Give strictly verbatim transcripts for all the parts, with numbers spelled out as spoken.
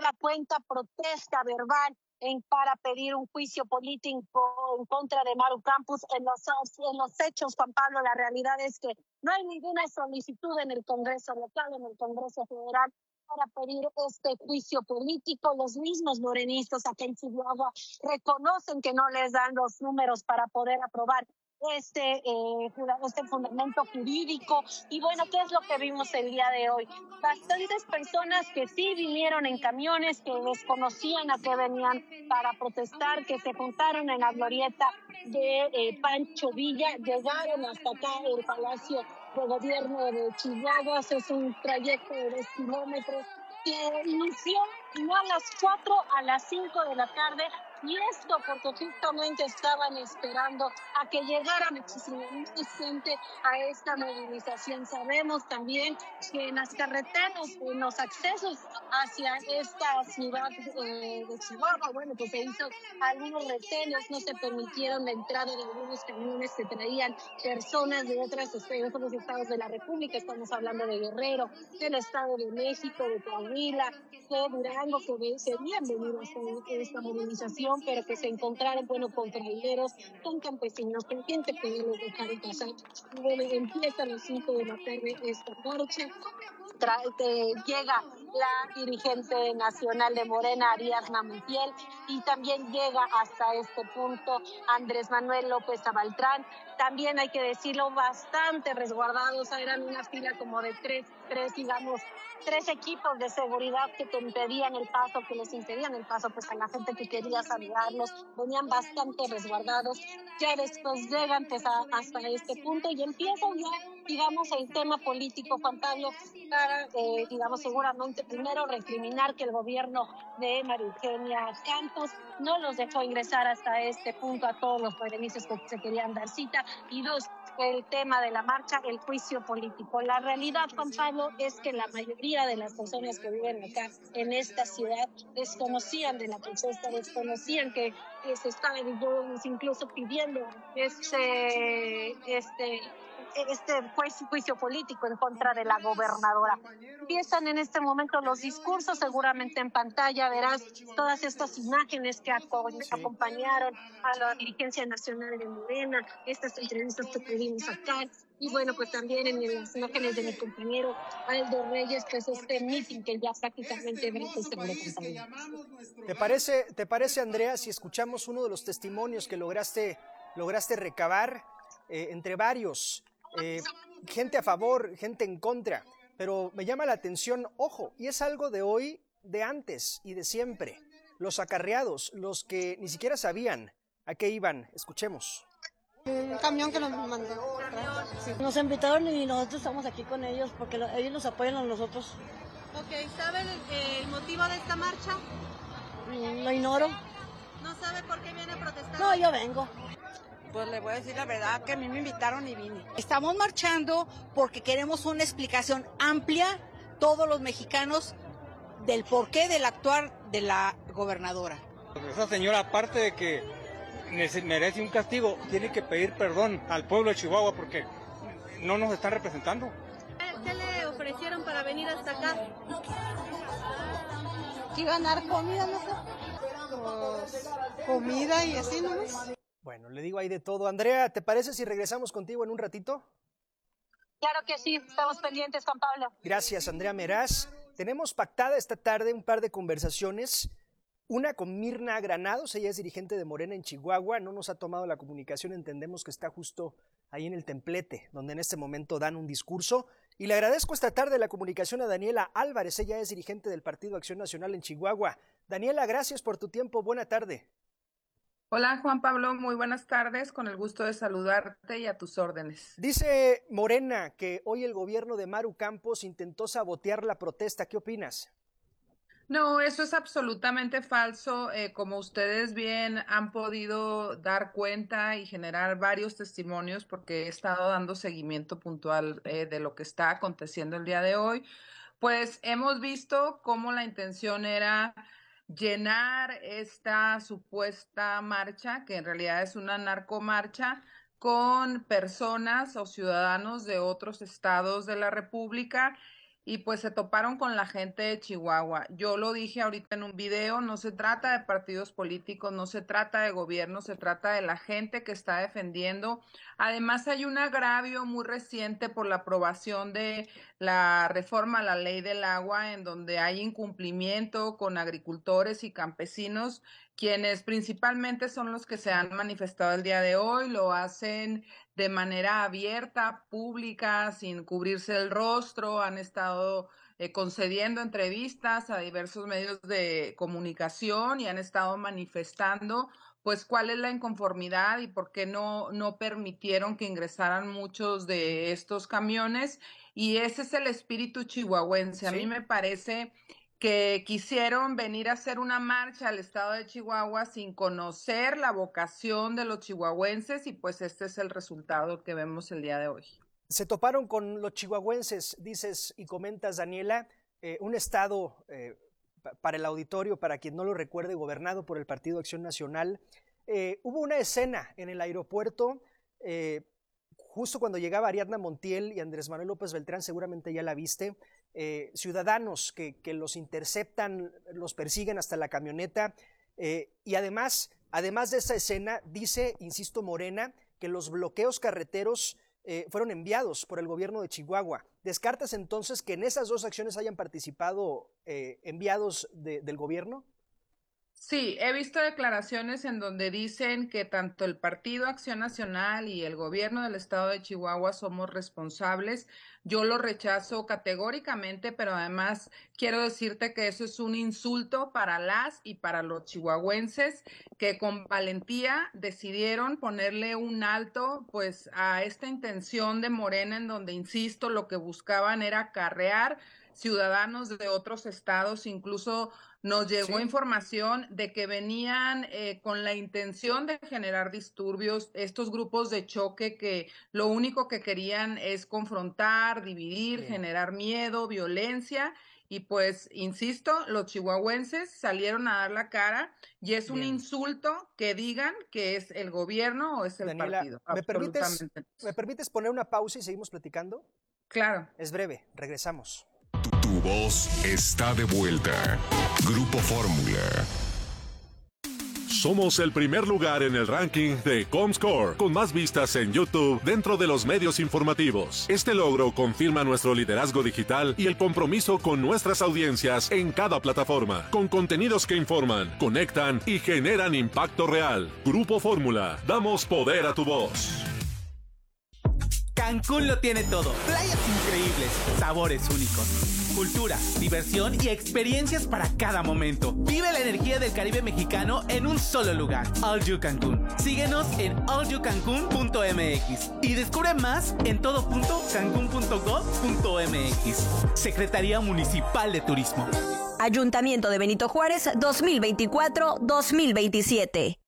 nueva cuenta protesta verbal en, para pedir un juicio político en contra de Maru Campos. En los, en los hechos, Juan Pablo, la realidad es que no hay ninguna solicitud en el Congreso local, en el Congreso federal, para pedir este juicio político. Los mismos morenistas acá en Chihuahua reconocen que no les dan los números para poder aprobar este, eh, este fundamento jurídico. Y bueno, ¿qué es lo que vimos el día de hoy? Bastantes personas que sí vinieron en camiones, que desconocían a qué venían para protestar, que se juntaron en la glorieta de eh, Pancho Villa, llegaron hasta acá el Palacio de Gobierno de Chihuahua. Es un trayecto de dos kilómetros que inició no a las cuatro, a las cinco de la tarde. Y esto porque justamente estaban esperando a que llegara muchísima gente a esta movilización. Sabemos también que en las carreteras, en los accesos hacia esta ciudad eh, de Chihuahua, bueno, pues se hizo algunos retenes, no se permitieron la entrada de algunos camiones que traían personas de otras, de otros estados de la República. Estamos hablando de Guerrero, del Estado de México, de Coahuila, de Durango, que querían venir a esta movilización, pero que se encontraron, bueno, con traileros, con campesinos, con gente que no los dejaron pasar. Y bueno, empieza a las cinco de la tarde esta marcha. Tra eh, llega la dirigente nacional de Morena, Ariadna Montiel, y también llega hasta este punto Andrés Manuel López Abaltrán. También hay que decirlo, bastante resguardados, eran una fila como de tres, tres, digamos, tres equipos de seguridad que te impedían el paso, que les impedían el paso pues a la gente que quería saludarlos, venían bastante resguardados. Ya después llegan pues a, hasta este punto y empiezan ya, digamos, el tema político, Juan Pablo, para, eh, digamos, seguramente primero recriminar que el gobierno de María Eugenia Campos no los dejó ingresar hasta este punto a todos los morenistas que se querían dar cita, y dos, el tema de la marcha, el juicio político. La realidad, Juan Pablo, es que la mayoría de las personas que viven acá en esta ciudad desconocían de la protesta, desconocían que, que se estaba incluso pidiendo este, este, este juicio, juicio político en contra de la gobernadora. Empiezan en este momento los discursos, seguramente en pantalla verás todas estas imágenes que acompañaron a la dirigencia nacional de Morena, estas entrevistas que pudimos sacar, y bueno, pues también en las imágenes de mi compañero Aldo Reyes, pues este meeting que ya prácticamente va a ¿Te parece, ¿Te parece, Andrea, si escuchamos uno de los testimonios que lograste, lograste recabar eh, entre varios? Eh, gente a favor, gente en contra, pero me llama la atención, ojo, y es algo de hoy, de antes y de siempre, los acarreados, los que ni siquiera sabían a qué iban. Escuchemos. Un camión que nos mandó. Sí. Nos invitaron y nosotros estamos aquí con ellos porque lo, ellos nos apoyan a nosotros. Ok, ¿sabe el, el motivo de esta marcha? Lo ignoro. ¿No sabe por qué viene a protestar? No, yo vengo. Pues le voy a decir la verdad, que a mí me invitaron y vine. Estamos marchando porque queremos una explicación amplia, todos los mexicanos, del porqué del actuar de la gobernadora. Esa señora, aparte de que merece un castigo, tiene que pedir perdón al pueblo de Chihuahua porque no nos están representando. ¿Qué le ofrecieron para venir hasta acá? ¿Que iban a dar comida, no sé? Pues, comida y así, ¿no? Bueno, le digo ahí de todo. Andrea, ¿te parece si regresamos contigo en un ratito? Claro que sí, estamos pendientes, Juan Pablo. Gracias, Andrea Meraz. Tenemos pactada esta tarde un par de conversaciones. Una con Mirna Granados, ella es dirigente de Morena en Chihuahua, no nos ha tomado la comunicación, entendemos que está justo ahí en el templete, donde en este momento dan un discurso. Y le agradezco esta tarde la comunicación a Daniela Álvarez, ella es dirigente del Partido Acción Nacional en Chihuahua. Daniela, gracias por tu tiempo, buena tarde. Hola Juan Pablo, muy buenas tardes, con el gusto de saludarte y a tus órdenes. Dice Morena que hoy el gobierno de Maru Campos intentó sabotear la protesta, ¿qué opinas? No, eso es absolutamente falso. Eh, como ustedes bien han podido dar cuenta y generar varios testimonios, porque he estado dando seguimiento puntual eh, de lo que está aconteciendo el día de hoy, pues hemos visto cómo la intención era llenar esta supuesta marcha, que en realidad es una narcomarcha, con personas o ciudadanos de otros estados de la República. y pues se toparon con la gente de Chihuahua. Yo lo dije ahorita en un video, no se trata de partidos políticos, no se trata de gobierno, se trata de la gente que está defendiendo. Además hay un agravio muy reciente por la aprobación de la reforma a la ley del agua, en donde hay incumplimiento con agricultores y campesinos, quienes principalmente son los que se han manifestado el día de hoy, lo hacen de manera abierta, pública, sin cubrirse el rostro, han estado eh, concediendo entrevistas a diversos medios de comunicación y han estado manifestando pues cuál es la inconformidad y por qué no, no permitieron que ingresaran muchos de estos camiones, y ese es el espíritu chihuahuense. A Sí. mí me parece que quisieron venir a hacer una marcha al estado de Chihuahua sin conocer la vocación de los chihuahuenses, y pues este es el resultado que vemos el día de hoy. Se toparon con los chihuahuenses, dices y comentas, Daniela, eh, un estado, eh, pa- para el auditorio, para quien no lo recuerde, gobernado por el Partido Acción Nacional. Eh, hubo una escena en el aeropuerto, eh, justo cuando llegaba Ariadna Montiel y Andrés Manuel López Beltrán, seguramente ya la viste, eh, ciudadanos que, que los interceptan, los persiguen hasta la camioneta, eh, y además, además de esa escena, dice, insisto, Morena, que los bloqueos carreteros eh, fueron enviados por el gobierno de Chihuahua. ¿Descartas entonces que en esas dos acciones hayan participado eh, enviados de, del gobierno? Sí, he visto declaraciones en donde dicen que tanto el Partido Acción Nacional y el gobierno del estado de Chihuahua somos responsables. Yo lo rechazo categóricamente, pero además quiero decirte que eso es un insulto para las y para los chihuahuenses que con valentía decidieron ponerle un alto pues a esta intención de Morena, en donde, insisto, lo que buscaban era acarrear ciudadanos de otros estados. Incluso nos llegó Sí. información de que venían eh, con la intención de generar disturbios, estos grupos de choque que lo único que querían es confrontar, dividir, Sí. generar miedo, violencia, y pues, insisto, los chihuahuenses salieron a dar la cara, y es un Bien. insulto que digan que es el gobierno o es el Daniela, partido. ¿me permites, Absolutamente. ¿me permites poner una pausa y seguimos platicando? Claro. Es breve, regresamos. Tu, tu voz está de vuelta. Grupo Fórmula. Somos el primer lugar en el ranking de Comscore, con más vistas en YouTube dentro de los medios informativos. Este logro confirma nuestro liderazgo digital y el compromiso con nuestras audiencias en cada plataforma, con contenidos que informan, conectan y generan impacto real. Grupo Fórmula, damos poder a tu voz. Cancún lo tiene todo. Playas increíbles, sabores únicos, cultura, diversión y experiencias para cada momento. Vive la energía del Caribe mexicano en un solo lugar. All You Cancún. Síguenos en all you cancún punto m x y descubre más en todo punto cancún punto gov punto m x. Secretaría Municipal de Turismo. Ayuntamiento de Benito Juárez dos mil veinticuatro dos mil veintisiete.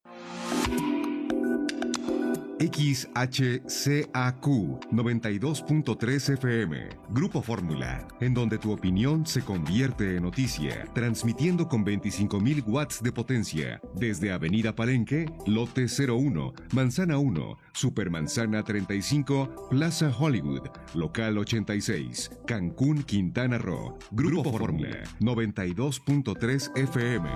X H C A Q noventa y dos punto tres F M, Grupo Fórmula, en donde tu opinión se convierte en noticia, transmitiendo con veinticinco mil watts de potencia, desde Avenida Palenque, Lote cero uno, Manzana uno, Supermanzana treinta y cinco, Plaza Hollywood, Local ochenta y seis, Cancún, Quintana Roo, Grupo Fórmula, noventa y dos punto tres F M.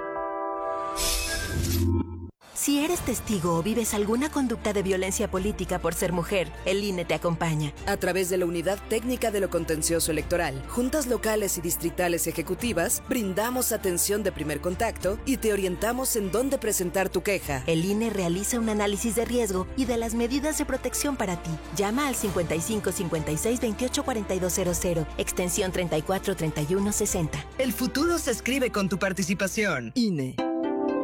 Si eres testigo o vives alguna conducta de violencia política por ser mujer, el I N E te acompaña. A través de la Unidad Técnica de lo Contencioso Electoral, juntas locales y distritales ejecutivas, brindamos atención de primer contacto y te orientamos en dónde presentar tu queja. El I N E realiza un análisis de riesgo y de las medidas de protección para ti. Llama al cincuenta y cinco cincuenta y seis veintiocho cuarenta y dos cero cero, extensión treinta y cuatro treinta y uno sesenta. El futuro se escribe con tu participación. I N E.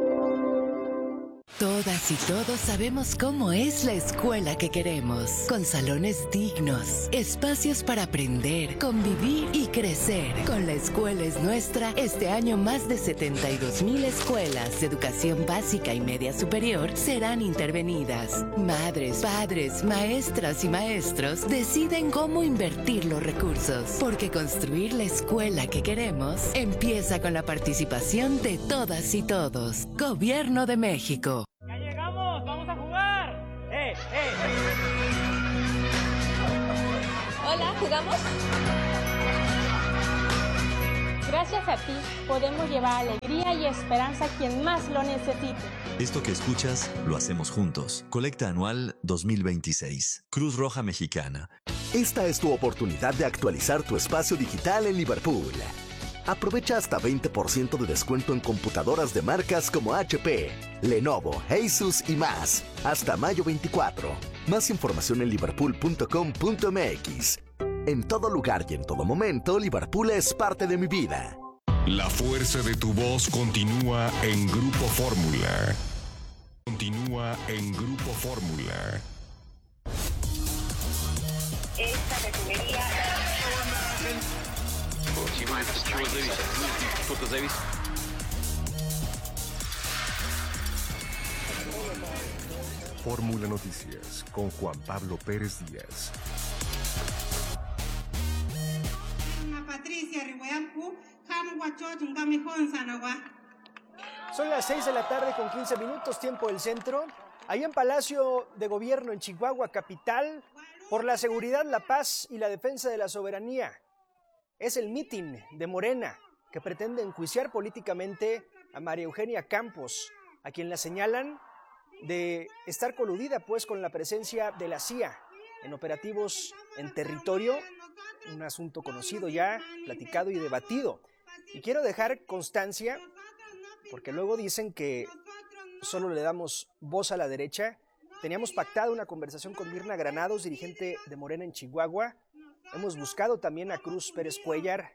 Todas y todos sabemos cómo es la escuela que queremos, con salones dignos, espacios para aprender, convivir y crecer. Con La Escuela es Nuestra, este año más de setenta y dos mil escuelas de educación básica y media superior serán intervenidas. Madres, padres, maestras y maestros deciden cómo invertir los recursos, porque construir la escuela que queremos empieza con la participación de todas y todos. Gobierno de México. ¡Ya llegamos! ¡Vamos a jugar! ¡Eh, eh! Hola, ¿jugamos? Gracias a ti podemos llevar alegría y esperanza a quien más lo necesite. Esto que escuchas lo hacemos juntos. Colecta anual dos mil veintiséis. Cruz Roja Mexicana. Esta es tu oportunidad de actualizar tu espacio digital en Liverpool. Aprovecha hasta veinte por ciento de descuento en computadoras de marcas como H P, Lenovo, Asus y más. Hasta mayo veinticuatro. Más información en liverpool punto com punto m x. En todo lugar y en todo momento, Liverpool es parte de mi vida. La fuerza de tu voz continúa en Grupo Fórmula. Continúa en Grupo Fórmula. Esta refinería... Fórmula Noticias con Juan Pablo Pérez Díaz. Son las seis de la tarde con quince minutos, tiempo del centro. Ahí en Palacio de Gobierno en Chihuahua, capital, por la seguridad, la paz y la defensa de la soberanía. Es el mitin de Morena, que pretende enjuiciar políticamente a María Eugenia Campos, a quien la señalan de estar coludida pues con la presencia de la C I A en operativos en territorio, un asunto conocido ya, platicado y debatido. Y quiero dejar constancia, porque luego dicen que solo le damos voz a la derecha. Teníamos pactado una conversación con Mirna Granados, dirigente de Morena en Chihuahua. Hemos buscado también a Cruz Pérez Cuellar,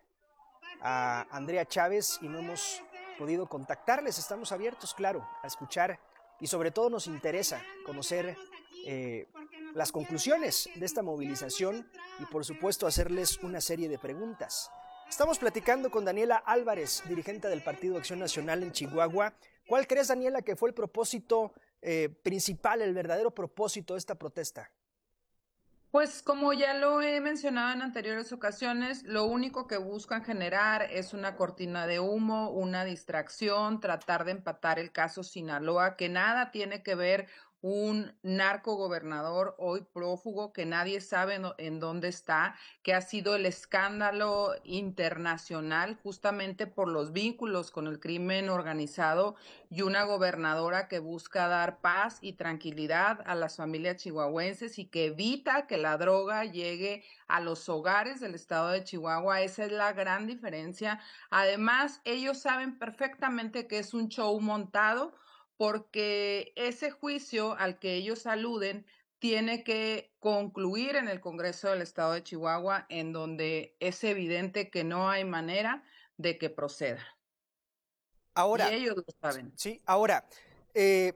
a Andrea Chávez, y no hemos podido contactarles. Estamos abiertos, claro, a escuchar, y sobre todo nos interesa conocer eh, las conclusiones de esta movilización y por supuesto hacerles una serie de preguntas. Estamos platicando con Daniela Álvarez, dirigente del Partido Acción Nacional en Chihuahua. ¿Cuál crees, Daniela, que fue el propósito eh, principal, el verdadero propósito de esta protesta? Pues como ya lo he mencionado en anteriores ocasiones, lo único que buscan generar es una cortina de humo, una distracción, tratar de empatar el caso Sinaloa, que nada tiene que ver un narcogobernador hoy prófugo que nadie sabe en dónde está, que ha sido el escándalo internacional justamente por los vínculos con el crimen organizado, y una gobernadora que busca dar paz y tranquilidad a las familias chihuahuenses y que evita que la droga llegue a los hogares del estado de Chihuahua. Esa es la gran diferencia. Además, ellos saben perfectamente que es un show montado, porque ese juicio al que ellos aluden tiene que concluir en el Congreso del Estado de Chihuahua, en donde es evidente que no hay manera de que proceda. Ahora, y ellos lo saben. Sí, ahora, eh,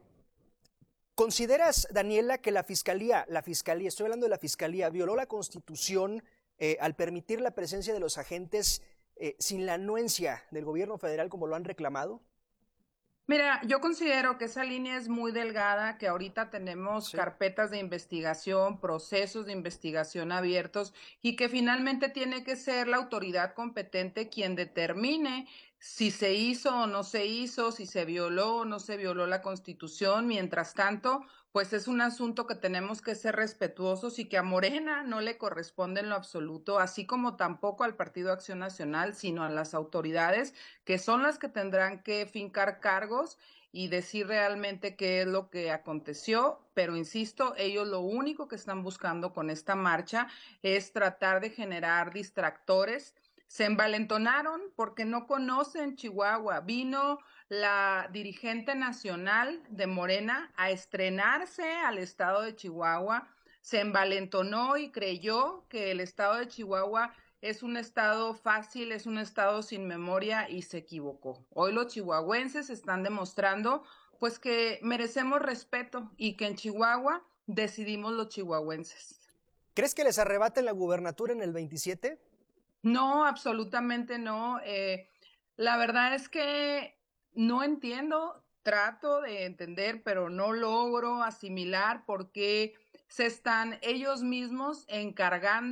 ¿consideras, Daniela, que la Fiscalía, la Fiscalía, estoy hablando de la Fiscalía, violó la Constitución eh, al permitir la presencia de los agentes eh, sin la anuencia del gobierno federal como lo han reclamado? Mira, yo considero que esa línea es muy delgada, que ahorita tenemos sí. carpetas de investigación, procesos de investigación abiertos, y que finalmente tiene que ser la autoridad competente quien determine si se hizo o no se hizo, si se violó o no se violó la Constitución. Mientras tanto, pues es un asunto que tenemos que ser respetuosos y que a Morena no le corresponde en lo absoluto, así como tampoco al Partido Acción Nacional, sino a las autoridades, que son las que tendrán que fincar cargos y decir realmente qué es lo que aconteció. Pero insisto, ellos lo único que están buscando con esta marcha es tratar de generar distractores. Se envalentonaron porque no conocen Chihuahua. Vino la dirigente nacional de Morena a estrenarse al estado de Chihuahua. Se envalentonó y creyó que el estado de Chihuahua es un estado fácil, es un estado sin memoria, y se equivocó. Hoy los chihuahuenses están demostrando pues que merecemos respeto y que en Chihuahua decidimos los chihuahuenses. ¿Crees que les arrebaten la gubernatura en el veintisiete? No, absolutamente no. Eh, la verdad es que no entiendo, trato de entender, pero no logro asimilar por qué se están ellos mismos encargando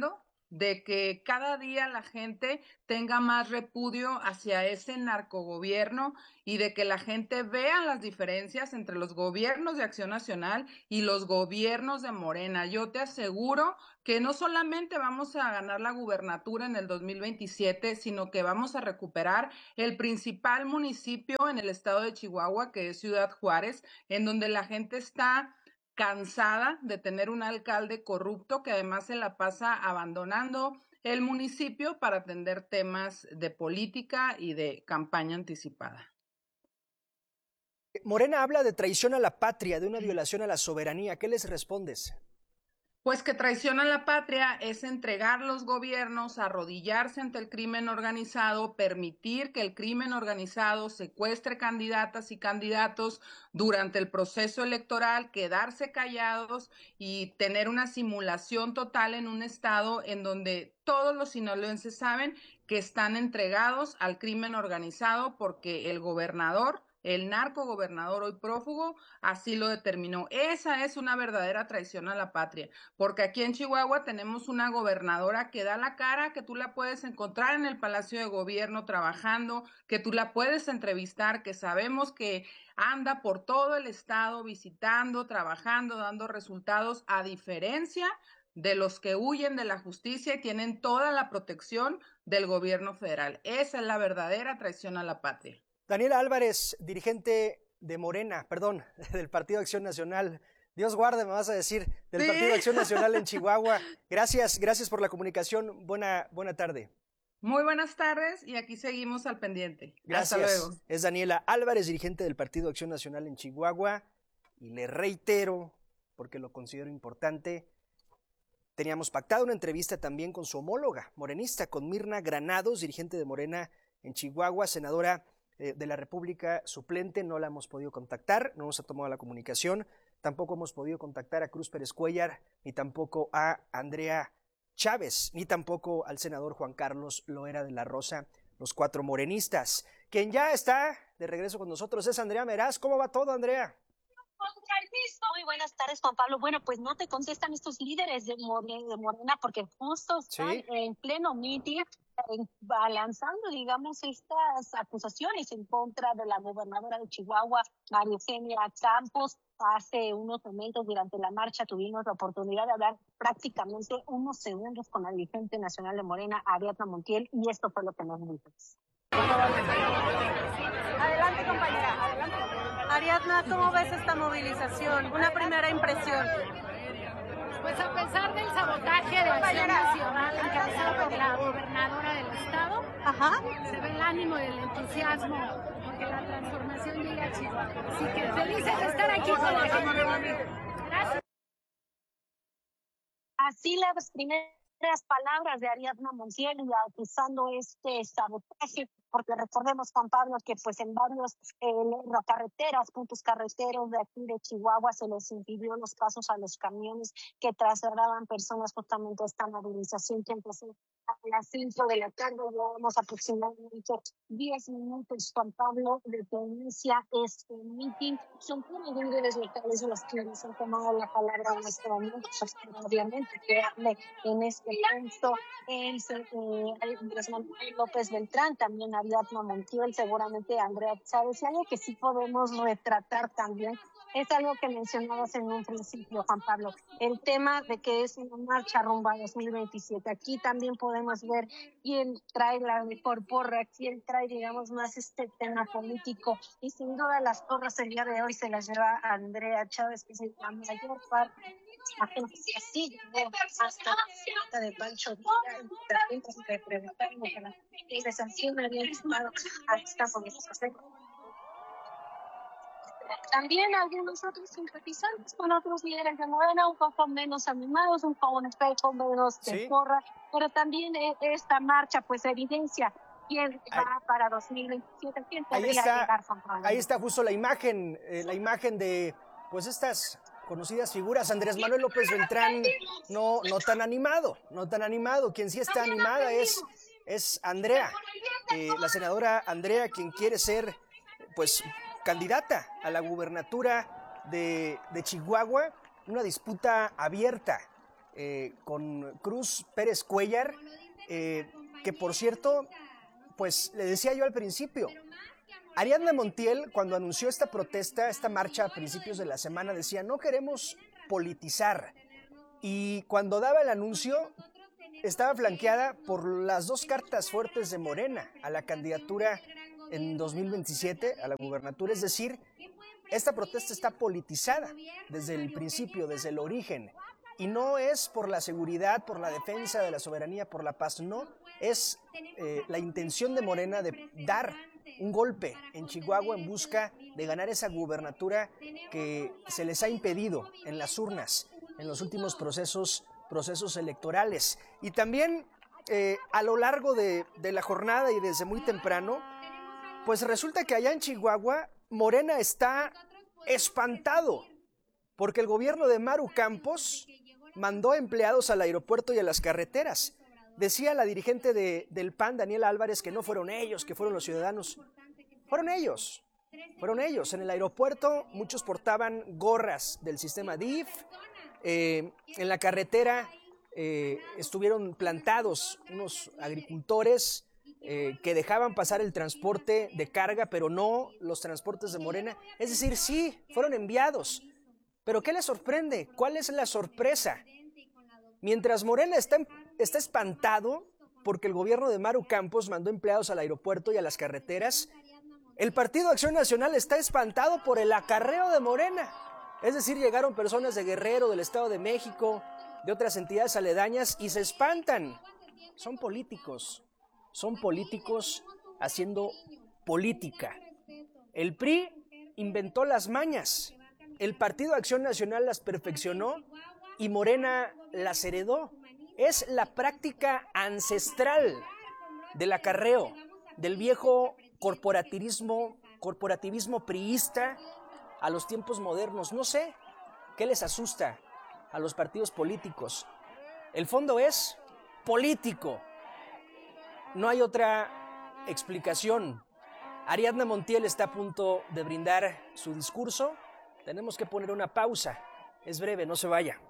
de que cada día la gente tenga más repudio hacia ese narcogobierno y de que la gente vea las diferencias entre los gobiernos de Acción Nacional y los gobiernos de Morena. Yo te aseguro que no solamente vamos a ganar la gubernatura en el dos mil veintisiete, sino que vamos a recuperar el principal municipio en el estado de Chihuahua, que es Ciudad Juárez, en donde la gente está cansada de tener un alcalde corrupto que además se la pasa abandonando el municipio para atender temas de política y de campaña anticipada. Morena habla de traición a la patria, de una violación a la soberanía. ¿Qué les respondes? Pues que traición a la patria es entregar los gobiernos, arrodillarse ante el crimen organizado, permitir que el crimen organizado secuestre candidatas y candidatos durante el proceso electoral, quedarse callados y tener una simulación total en un estado en donde todos los sinaloenses saben que están entregados al crimen organizado porque el gobernador, el narcogobernador hoy prófugo, así lo determinó. Esa es una verdadera traición a la patria, porque aquí en Chihuahua tenemos una gobernadora que da la cara, que tú la puedes encontrar en el Palacio de Gobierno trabajando, que tú la puedes entrevistar, que sabemos que anda por todo el estado visitando, trabajando, dando resultados, a diferencia de los que huyen de la justicia y tienen toda la protección del gobierno federal. Esa es la verdadera traición a la patria. Daniela Álvarez, dirigente de Morena, perdón, del Partido Acción Nacional. Dios guarde, me vas a decir, del sí. Partido Acción Nacional en Chihuahua. Gracias, gracias por la comunicación. Buena, buena tarde. Muy buenas tardes y aquí seguimos al pendiente. Gracias. Hasta luego. Es Daniela Álvarez, dirigente del Partido Acción Nacional en Chihuahua. Y le reitero, porque lo considero importante, teníamos pactado una entrevista también con su homóloga morenista, con Mirna Granados, dirigente de Morena en Chihuahua, senadora de la República suplente. No la hemos podido contactar, no nos ha tomado la comunicación, tampoco hemos podido contactar a Cruz Pérez Cuellar, ni tampoco a Andrea Chávez, ni tampoco al senador Juan Carlos Loera de la Rosa, los cuatro morenistas. Quien ya está de regreso con nosotros es Andrea Meraz. ¿Cómo va todo, Andrea? Muy buenas tardes, Juan Pablo. Bueno, pues no te contestan estos líderes de Morena, de Morena porque justo están ¿Sí? en pleno mitin, lanzando, digamos, estas acusaciones en contra de la gobernadora de Chihuahua, María Eugenia Campos. Hace unos momentos durante la marcha tuvimos la oportunidad de hablar prácticamente unos segundos con la dirigente nacional de Morena, Ariadna Montiel, y esto fue lo que nos dijo. Adelante, compañera, adelante. Ariadna, ¿cómo ves esta movilización? Una primera impresión. Pues a pesar del sabotaje de Acción Nacional encabezado por la gobernadora del estado, Ajá. se ve el ánimo y el entusiasmo porque la transformación llega a Chihuahua. Así que felices de estar aquí con la gente. Gracias. Así las primeras palabras de Ariadna Montiel y acusando este sabotaje, porque recordemos, Juan Pablo, que pues en varios eh, carreteras, puntos carreteros de aquí de Chihuahua se les impidió los pasos a los camiones que trasladaban personas justamente a esta movilización que empezó a las cinco de la tarde. Llevamos aproximadamente diez minutos, Juan Pablo, de que inicia este meeting. Son puros líderes locales los que nos han tomado la palabra en este momento, pues, obviamente que hable en este punto el eh, Andrés Manuel López Beltrán, también Ariadna Montiel, seguramente Andrea Chávez. Y algo que sí podemos retratar también es algo que mencionabas en un principio, Juan Pablo, el tema de que es una marcha rumbo a dos mil veintisiete. Aquí también podemos ver quién trae la mejor porra, quién trae, digamos, más este tema político. Y sin duda las porras el día de hoy se las lleva Andrea Chávez, que es la mayor parte la gente que así llegó hasta la de Pancho Villa, y también pues le preguntamos a la gente de sanción habían sumado a esta movilización. También algunos otros simpatizantes con otros líderes de Morena, un poco menos animados, un poco menos de ¿Sí? porra, pero también esta marcha pues evidencia quién va para dos mil veintisiete, quién podría ahí está, llegar. Ahí está justo la imagen, eh, la imagen de pues estas conocidas figuras. Andrés Manuel López Beltrán no, no tan animado, no tan animado. Quien sí está animada es, es Andrea, eh, la senadora Andrea, quien quiere ser pues candidata a la gubernatura de, de Chihuahua. Una disputa abierta eh, con Cruz Pérez Cuéllar, eh, que por cierto, pues le decía yo al principio, Ariadna Montiel, cuando anunció esta protesta, esta marcha a principios de la semana, decía, no queremos politizar. Y cuando daba el anuncio, estaba flanqueada por las dos cartas fuertes de Morena a la candidatura en dos mil veintisiete, a la gubernatura. Es decir, esta protesta está politizada desde el principio, desde el origen. Y no es por la seguridad, por la defensa de la soberanía, por la paz, no. Es eh, la intención de Morena de dar un golpe en Chihuahua en busca de ganar esa gubernatura que se les ha impedido en las urnas, en los últimos procesos, procesos electorales. Y también eh, a lo largo de, de la jornada y desde muy temprano, pues resulta que allá en Chihuahua, Morena está espantado porque el gobierno de Maru Campos mandó empleados al aeropuerto y a las carreteras. Decía la dirigente de, del P A N, Daniela Álvarez, que no fueron ellos, que fueron los ciudadanos. Fueron ellos, fueron ellos. En el aeropuerto muchos portaban gorras del sistema D I F. Eh, en la carretera eh, estuvieron plantados unos agricultores eh, que dejaban pasar el transporte de carga, pero no los transportes de Morena. Es decir, sí, fueron enviados. Pero ¿qué les sorprende? ¿Cuál es la sorpresa? Mientras Morena está, está espantado porque el gobierno de Maru Campos mandó empleados al aeropuerto y a las carreteras, el Partido Acción Nacional está espantado por el acarreo de Morena. Es decir, llegaron personas de Guerrero, del Estado de México, de otras entidades aledañas y se espantan. Son políticos, son políticos haciendo política. El P R I inventó las mañas, el Partido Acción Nacional las perfeccionó y Morena las heredó. Es la práctica ancestral del acarreo, del viejo corporativismo, corporativismo priista a los tiempos modernos. No sé qué les asusta a los partidos políticos. El fondo es político. No hay otra explicación. Ariadna Montiel está a punto de brindar su discurso. Tenemos que poner una pausa. Es breve, no se vaya.